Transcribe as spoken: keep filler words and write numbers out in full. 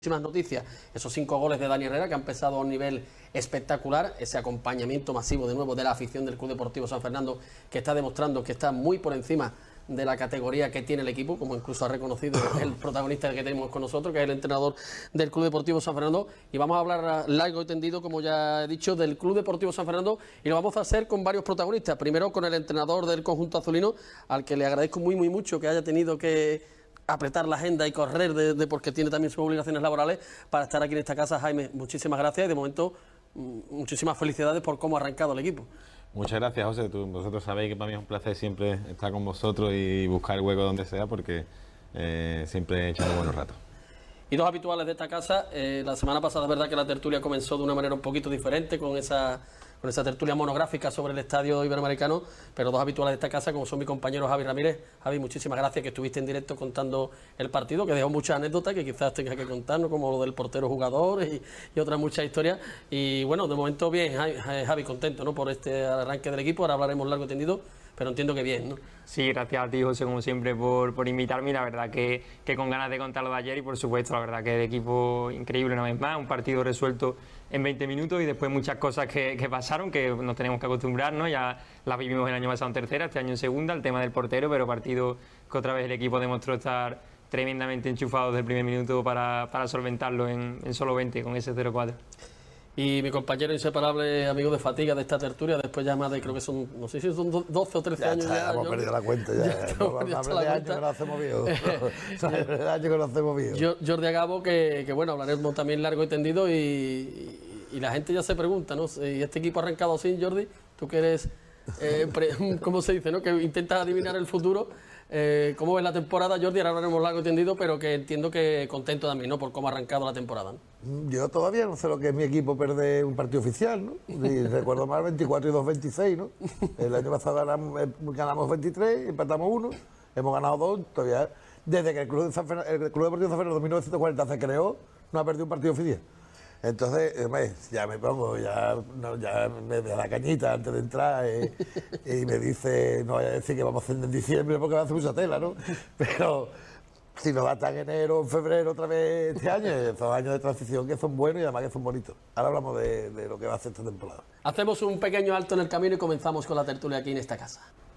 Muchísimas noticias, esos cinco goles de Dani Herrera que ha empezado a un nivel espectacular, ese acompañamiento masivo de nuevo de la afición del Club Deportivo San Fernando, que está demostrando que está muy por encima de la categoría que tiene el equipo, como incluso ha reconocido el protagonista que tenemos con nosotros, que es el entrenador del Club Deportivo San Fernando. Y vamos a hablar largo y tendido, como ya he dicho, del Club Deportivo San Fernando, y lo vamos a hacer con varios protagonistas. Primero con el entrenador del conjunto azulino, al que le agradezco muy muy mucho que haya tenido que apretar la agenda y correr de, de porque tiene también sus obligaciones laborales para estar aquí en esta casa. Jaime, muchísimas gracias y de momento muchísimas felicidades por cómo ha arrancado el equipo. Muchas gracias, José. Tú, vosotros sabéis que para mí es un placer siempre estar con vosotros y buscar el hueco donde sea, porque eh, siempre he echado buenos ratos. Y dos habituales de esta casa, eh, la semana pasada es verdad que la tertulia comenzó de una manera un poquito diferente con esa, con esa tertulia monográfica sobre el estadio iberoamericano, pero dos habituales de esta casa, como son mi compañero Javi Ramírez. Javi, muchísimas gracias, que estuviste en directo contando el partido, que dejó muchas anécdotas que quizás tengas que contarnos, como lo del portero jugador y, y otras muchas historias. Y bueno, de momento bien, Javi, contento, ¿no?, por este arranque del equipo. Ahora hablaremos largo y tendido, pero entiendo que bien, ¿no? Sí, gracias a ti, José, como siempre, por, por invitarme. La verdad que, que con ganas de contar lo de ayer y, por supuesto, la verdad que el equipo increíble una vez más, un partido resuelto en veinte minutos y después muchas cosas que, que pasaron, que nos tenemos que acostumbrar, ¿no? Ya las vivimos el año pasado en tercera, este año en segunda, el tema del portero, pero partido que otra vez el equipo demostró estar tremendamente enchufado desde el primer minuto para, para solventarlo en, en solo veinte con ese cero cuatro. Y mi compañero inseparable, amigo de fatiga de esta tertulia, después ya más de, creo que son, no sé si son doce o trece ya años. Está, ya hemos perdido la cuenta, ya. ya no, no, no, de años que nos hacemos viejos. De años que nos hacemos viejos. Jordi Agabo, que, que bueno, hablaremos también largo y tendido, y, y, y la gente ya se pregunta, ¿no? Y este equipo ha arrancado así, Jordi, tú que eres, eh, pre, ¿cómo se dice, no?, que intentas adivinar el futuro. Eh, ¿Cómo ves la temporada, Jordi? Ahora hablaremos largo y tendido, pero que entiendo que contento también, ¿no?, por cómo ha arrancado la temporada, ¿no? Yo todavía no sé lo que es mi equipo perder un partido oficial, ¿no? Y recuerdo mal veinticuatro y dos veintiséis, ¿no? El año pasado ganamos, ganamos veintitrés, empatamos uno, hemos ganado dos, todavía. Desde que el Club, de San Fernando, el Club Deportivo San Fernando en mil novecientos cuarenta se creó, no ha perdido un partido oficial. Entonces, eh, ya me pongo, ya, no, ya me da la cañita antes de entrar eh, y me dice, no voy a decir que vamos a hacer en diciembre porque va a hacer mucha tela, ¿no? Pero si nos va a estar en enero, en febrero otra vez este año, son años de transición que son buenos y además que son bonitos. Ahora hablamos de, de lo que va a hacer esta temporada. Hacemos un pequeño alto en el camino y comenzamos con la tertulia aquí en esta casa.